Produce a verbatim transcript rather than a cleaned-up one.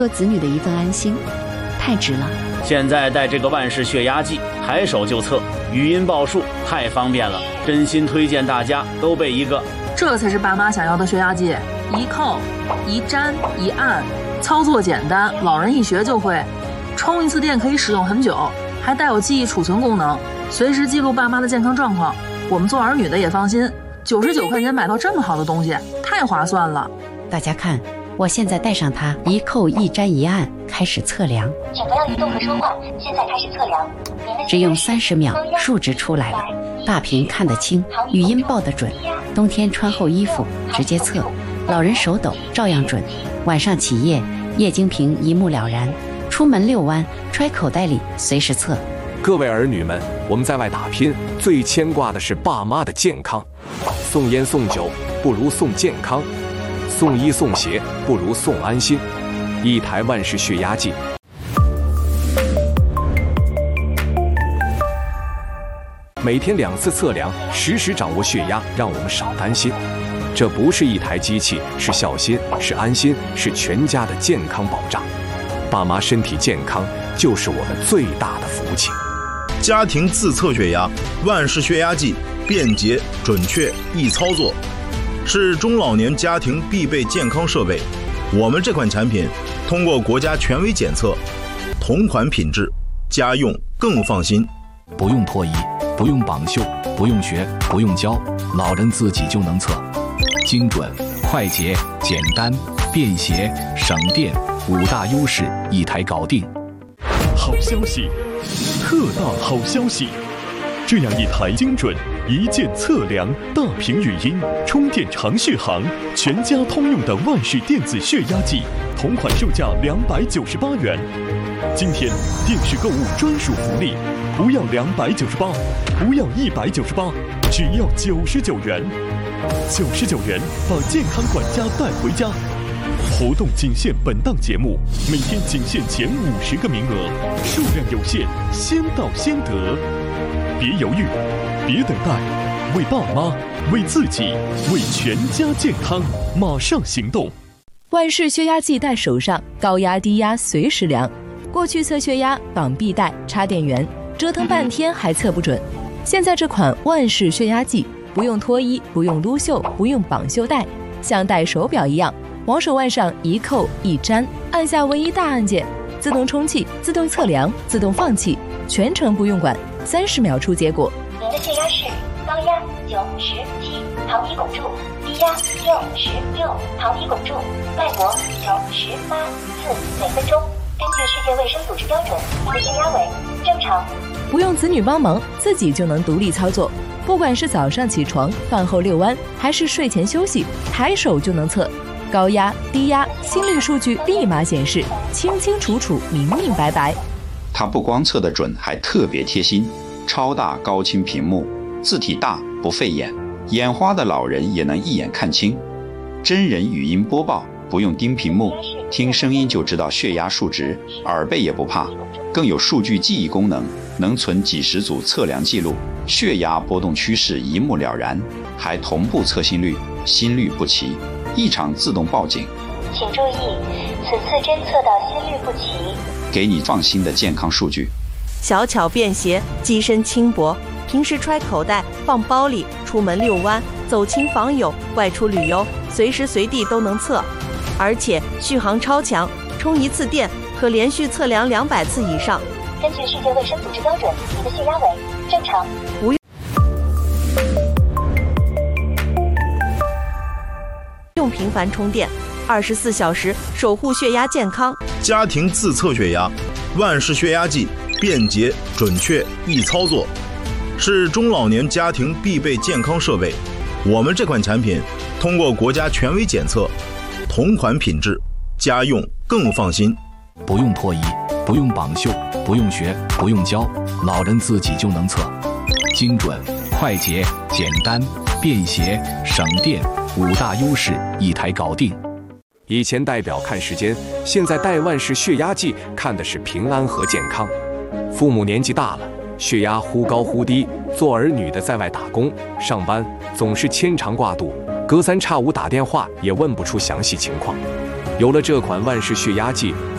做子女的一份安心，太值了。 现在带这个万氏血压计，抬手就测，语音报数，太方便了，真心推荐大家都备一个。 这才是爸妈想要的血压计，一扣、一粘、一按，操作简单，老人一学就会。充一次电可以使用很久，还带有记忆储存功能，随时记录爸妈的健康状况。我们做儿女的也放心，九十九块钱买到这么好的东西，太划算了。 大家看，我现在带上它，一扣一粘一按，开始测量。 请不要移动和说话，现在开始测量。 只用三十秒，数值出来了，大屏看得清，语音报得准。冬天穿厚衣服直接测，老人手抖照样准。晚上起夜，液晶屏一目了然。出门遛弯，揣口袋里随时测。 各位儿女们，我们在外打拼，最牵挂的是爸妈的健康。送烟送酒不如送健康，送衣送鞋不如送安心。一台万氏血压计，每天两次测量，实时掌握血压，让我们少担心。这不是一台机器，是孝心，是安心，是全家的健康保障。爸妈身体健康就是我们最大的福气。 家庭自测血压，万氏血压计，便捷、准确、易操作，是中老年家庭必备健康设备。我们这款产品通过国家权威检测，同款品质，家用更放心。 不用脱衣，不用绑袖，不用学，不用教，老人自己就能测，精准、快捷、简单、便携、省电。五大优势一台搞定。 好消息，特大好消息！这样一台精准、一键测量、大屏语音、充电长续航、全家通用的万氏电子血压计，同款售价两百九十八元。今天电视购物专属福利，不要两百九十八，不要一百九十八，只要九十九元。九十九元把健康管家带回家。活动仅限本档节目，每天仅限前五十个名额，数量有限，先到先得。别犹豫，别等待，为爸妈，为自己，为全家健康，马上行动！ 万氏血压计带手上，高压低压随时量。过去测血压绑臂带、插电源，折腾半天还测不准。现在这款万氏血压计，不用脱衣，不用撸袖，不用绑袖带，像戴手表一样。往手腕上一扣一粘，按下唯一大按键，自动充气、自动测量、自动放气，全程不用管，三十秒出结果。 您的血压是高压九十七毫米汞柱，低压六十六毫米汞柱，脉搏九十八次每分钟。根据世界卫生组织标准，您的血压为正常。 不用子女帮忙，自己就能独立操作。不管是早上起床、饭后遛弯，还是睡前休息，抬手就能测。高压、低压、心率数据立马显示，清清楚楚、明明白白。 它不光测得准，还特别贴心，超大高清屏幕，字体大不费眼，眼花的老人也能一眼看清。真人语音播报，不用盯屏幕，听声音就知道血压数值，耳背也不怕。更有数据记忆功能，能存几十组测量记录，血压波动趋势一目了然，还同步测心率，心率不齐，异常自动报警。 请注意，此次侦测到心率不齐， 给你放心的健康数据。 小巧便携，机身轻薄，平时揣口袋、放包里，出门遛弯、走亲访友、外出旅游，随时随地都能测。而且续航超强，充一次电可连续测量两百次以上。 根据世界卫生组织标准，你的血压为正常。 不用频繁充电，二十四小时守护血压健康。 家庭自测血压，万氏血压计，便捷、准确、易操作，是中老年家庭必备健康设备。我们这款产品通过国家权威检测，同款品质，家用更放心。 不用脱衣，不用绑袖，不用学，不用教，老人自己就能测，精准、快捷、简单、便携、省电，五大优势一台搞定。 以前戴表看时间，现在戴万氏血压计看的是平安和健康。父母年纪大了，血压忽高忽低，做儿女的在外打工上班，总是牵肠挂肚，隔三差五打电话也问不出详细情况。有了这款万氏血压计，